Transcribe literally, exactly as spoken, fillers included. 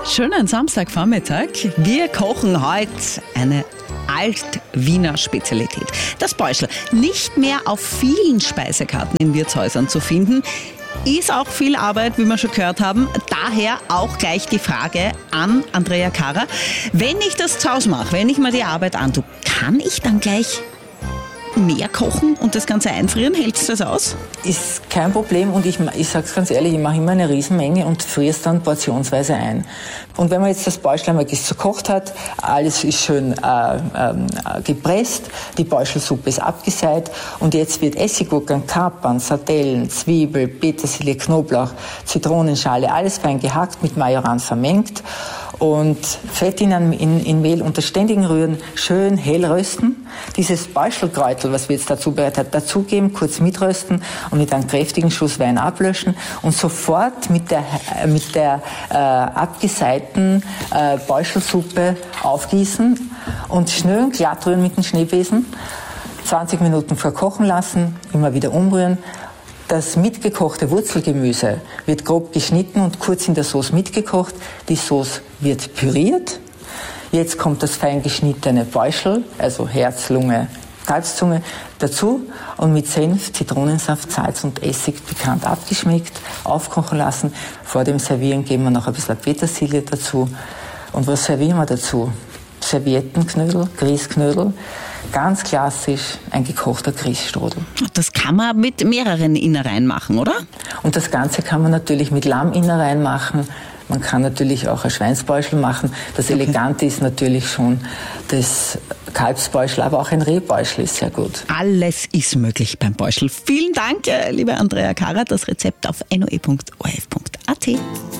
Schönen Samstagvormittag. Wir kochen heute eine Alt-Wiener Spezialität. Das Bäuschl. Nicht mehr auf vielen Speisekarten in Wirtshäusern zu finden. Ist auch viel Arbeit, wie wir schon gehört haben. Daher auch gleich die Frage an Andrea Karrer. Wenn ich das zu Hause mache, wenn ich mir die Arbeit antue, kann ich dann gleich mehr kochen und das Ganze einfrieren? Hältst du das aus? Ist kein Problem und ich, ich sage es ganz ehrlich, ich mache immer eine Riesenmenge und friere es dann portionsweise ein. Und wenn man jetzt das Bäuschl einmal gekocht hat, alles ist schön äh, äh, gepresst, die Bäuschlsuppe ist abgeseit und jetzt wird Essiggurken, Kapern, Sardellen, Zwiebel, Petersilie, Knoblauch, Zitronenschale, alles fein gehackt, mit Majoran vermengt und Fett in, in, in Mehl unter ständigen Rühren schön hell rösten. Dieses Bäuschlkräutel, was wir jetzt dazu bereitet haben, dazugeben, kurz mitrösten und mit einem kräftigen Schuss Wein ablöschen und sofort mit der, mit der äh, abgeseiten äh, Bäuschlsuppe aufgießen und schnell glatt rühren mit dem Schneebesen. zwanzig Minuten verkochen lassen, immer wieder umrühren. Das mitgekochte Wurzelgemüse wird grob geschnitten und kurz in der Sauce mitgekocht. Die Sauce wird püriert. Jetzt kommt das fein geschnittene Bäuschl, also Herz, Lunge, Kalbszunge, dazu und mit Senf, Zitronensaft, Salz und Essig pikant abgeschmeckt, aufkochen lassen. Vor dem Servieren geben wir noch ein bisschen Petersilie dazu. Und was servieren wir dazu? Serviettenknödel, Grießknödel, ganz klassisch ein gekochter Grießstrudel. Das kann man mit mehreren Innereien machen, oder? Und das Ganze kann man natürlich mit Lamminnereien machen. Man kann natürlich auch ein Schweinsbäuschl machen. Das okay. Elegante ist natürlich schon das Kalbsbäuschl, aber auch ein Rehbäuschl ist sehr gut. Alles ist möglich beim Bäuschl. Vielen Dank, liebe Andrea Karrer. Das Rezept auf n o e punkt o r f punkt a t.